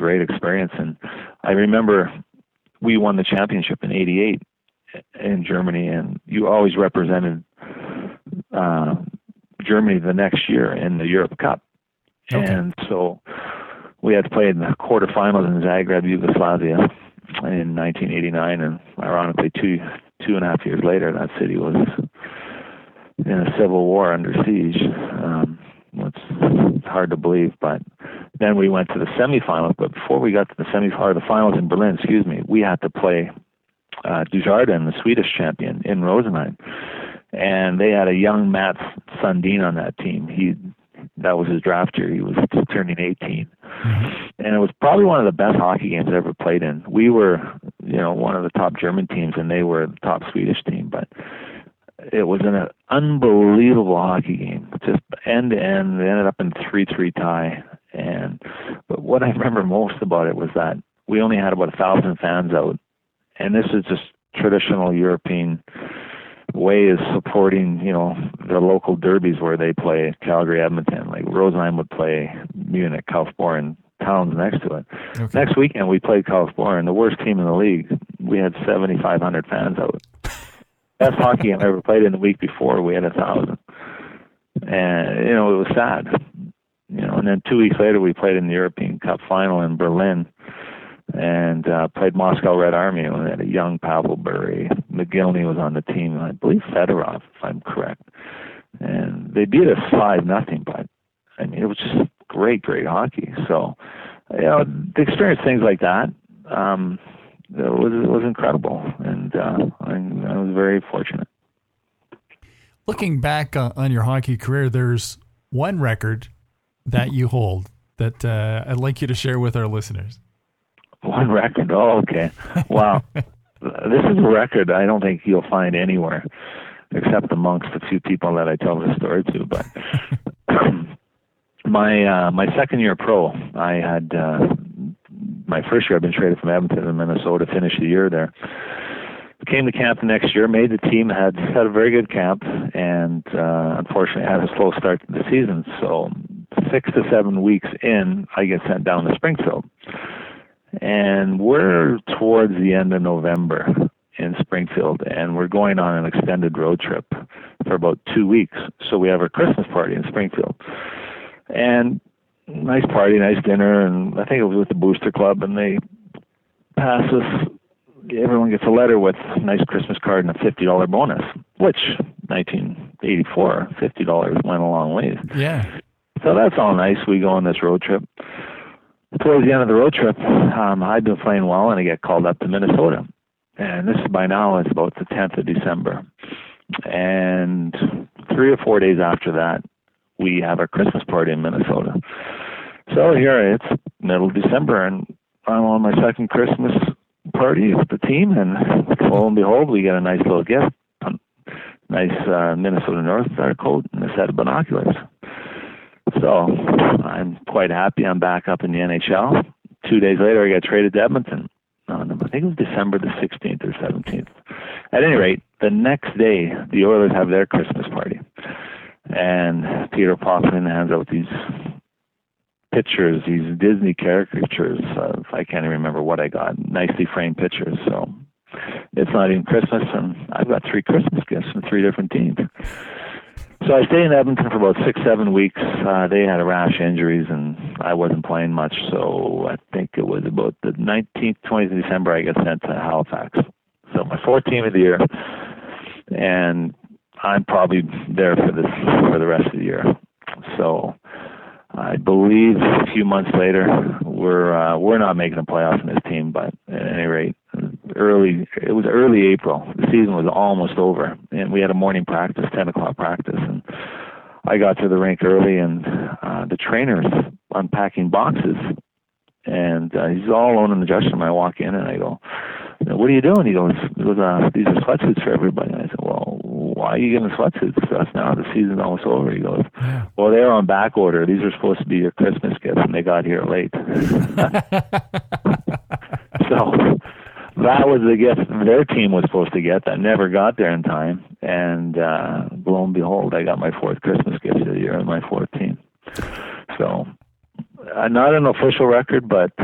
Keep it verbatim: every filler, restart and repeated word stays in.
great experience. And I remember we won the championship in eighty-eight in Germany, and you always represented uh, Germany the next year in the Europe Cup. Okay. And so we had to play in the quarterfinals in Zagreb, Yugoslavia in nineteen eighty-nine, and ironically two two and a half years later, that city was in a civil war under siege. Um, it's hard to believe, but then we went to the semifinals. But before we got to the semifinals, or the finals in Berlin, excuse me, we had to play uh, Desjardins, the Swedish champion, in Rosenheim, and they had a young Mats Sundin on that team. He that was his draft year. He was just turning eighteen, mm-hmm. and it was probably one of the best hockey games I ever played in. We were, you know, one of the top German teams, and they were the top Swedish team, but it was an unbelievable hockey game, just end to end. They ended up in three three tie. And but what I remember most about it was that we only had about a thousand fans out, and this is just traditional European way of supporting, you know, the local derbies where they play Calgary, Edmonton. Like Rosenheim would play Munich, Kaufbeuren, towns next to it. Okay. Next weekend we played Kaufbeuren, the worst team in the league. We had seventy-five hundred fans out. Best hockey I ever played in the week before. We had a thousand, and you know it was sad. You know, and then two weeks later we played in the European Cup final in Berlin, and uh, played Moscow Red Army. And we had a young Pavel Bure. McGillney was on the team. I believe Fedorov, if I'm correct. And they beat us five nothing. But I mean, it was just great, great hockey. So, you know, to experience things like that. Um, It was, it was incredible, and uh, I, I was very fortunate. Looking back uh, on your hockey career, there's one record that you hold that uh, I'd like you to share with our listeners. One record? Oh, okay. Wow. This is a record I don't think you'll find anywhere, except amongst a few people that I tell the story to. But my uh, my second year pro, I had... Uh, my first year, I've been traded from Edmonton to Minnesota, finished the year there. Came to camp the next year, made the team, had had a very good camp, and uh, unfortunately had a slow start to the season. So six to seven weeks in, I get sent down to Springfield. And we're towards the end of November in Springfield, and we're going on an extended road trip for about two weeks. So we have our Christmas party in Springfield. And nice party, nice dinner, and I think it was with the Booster Club, and they pass us, everyone gets a letter with a nice Christmas card and a fifty dollars bonus, which nineteen eighty-four, fifty dollars went a long ways. Yeah. So that's all nice. We go on this road trip. Towards the end of the road trip, um, I'd been playing well, and I get called up to Minnesota. And this is by now, it's about the tenth of December. And three or four days after that, we have our Christmas party in Minnesota. So here it's middle of December, and I'm on my second Christmas party with the team, and lo and behold, we get a nice little gift, a nice uh, Minnesota North Star coat and a set of binoculars. So I'm quite happy. I'm back up in the N H L. Two days later, I got traded to Edmonton. On, I think it was December the sixteenth or seventeenth. At any rate, the next day, the Oilers have their Christmas party. And Peter Poffman hands out these pictures, these Disney caricatures of, I can't even remember what I got, nicely framed pictures. So it's not even Christmas, and I've got three Christmas gifts from three different teams. So I stayed in Edmonton for about six, seven weeks. Uh, they had a rash of injuries, and I wasn't playing much. So I think it was about the nineteenth, twentieth of December, I got sent to Halifax. So my fourth team of the year, and I'm probably there for this for the rest of the year. So I believe a few months later, we're uh, we're not making the playoffs in this team, but at any rate, early it was early April. The season was almost over, and we had a morning practice, ten o'clock practice, and I got to the rink early, and uh, the trainer's unpacking boxes, and uh, he's all alone in the dressing room. I walk in, and I go, "What are you doing?" He goes, "It was, uh, these are sweatsuits for everybody." And I said, "Well, why are you getting sweatsuits for us now? The season's almost over." He goes, yeah. "Well, they were on back order. These are supposed to be your Christmas gifts, and they got here late." So that was the gift their team was supposed to get that never got there in time. And uh, lo and behold, I got my fourth Christmas gift of the year on my fourth team. So uh, not an official record, but